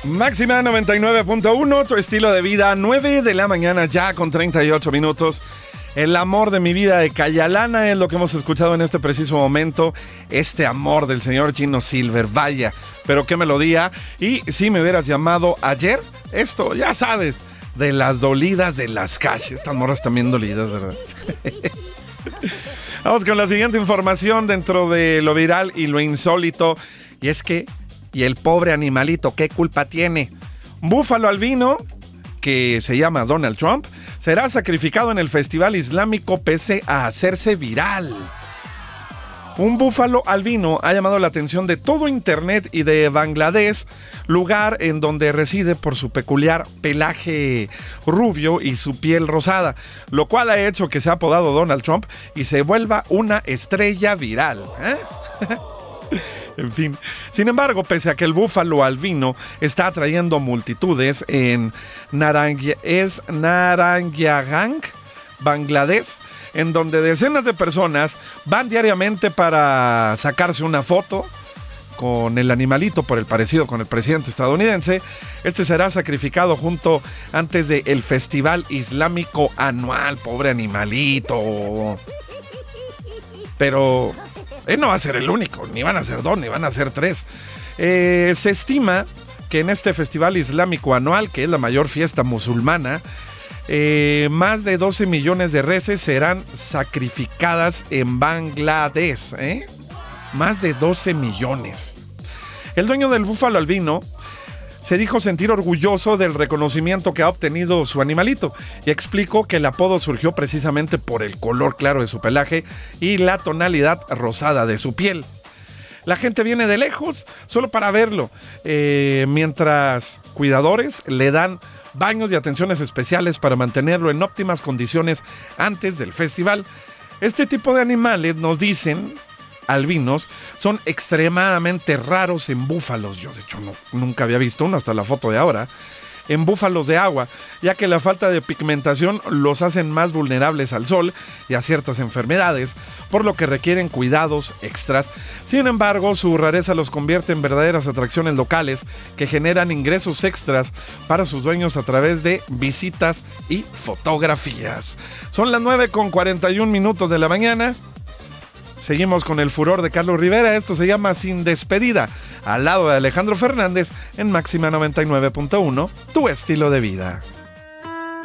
Máxima 99.1, tu estilo de vida, 9 de la mañana ya con 38 minutos. El amor de mi vida de Cayalana es lo que hemos escuchado en este preciso momento. Este amor del señor Chino Silver, vaya, pero qué melodía. Y si me hubieras llamado ayer, esto ya sabes, de las dolidas de las calles. Estas morras también dolidas, ¿verdad? Vamos con la siguiente información dentro de lo viral y lo insólito. Y es que, ¿y el pobre animalito qué culpa tiene? Un búfalo albino, que se llama Donald Trump, será sacrificado en el Festival Islámico pese a hacerse viral. Un búfalo albino ha llamado la atención de todo Internet y de Bangladesh, lugar en donde reside por su peculiar pelaje rubio y su piel rosada, lo cual ha hecho que sea apodado Donald Trump y se vuelva una estrella viral. En fin, sin embargo, pese a que el búfalo albino está atrayendo multitudes en Narangyagang, Bangladesh, en donde decenas de personas van diariamente para sacarse una foto con el animalito por el parecido con el presidente estadounidense. Este será sacrificado junto antes del Festival Islámico anual. Pobre animalito. Pero él no va a ser el único, ni van a ser dos, ni van a ser tres. Se estima que en este Festival Islámico anual, que es la mayor fiesta musulmana, más de 12 millones de reses serán sacrificadas en Bangladesh. Más de 12 millones. El dueño del búfalo albino se dijo sentir orgulloso del reconocimiento que ha obtenido su animalito y explicó que el apodo surgió precisamente por el color claro de su pelaje y la tonalidad rosada de su piel. La gente viene de lejos solo para verlo, mientras cuidadores le dan baños y atenciones especiales para mantenerlo en óptimas condiciones antes del festival. Este tipo de animales, nos dicen albinos, son extremadamente raros en búfalos. Yo, de hecho, nunca había visto uno hasta la foto de ahora. En búfalos de agua, ya que la falta de pigmentación los hacen más vulnerables al sol y a ciertas enfermedades, por lo que requieren cuidados extras. Sin embargo, su rareza los convierte en verdaderas atracciones locales que generan ingresos extras para sus dueños a través de visitas y fotografías. Son las 9:41 de la mañana. Seguimos con el furor de Carlos Rivera. Esto se llama Sin Despedida, al lado de Alejandro Fernández en Máxima 99.1, tu estilo de vida.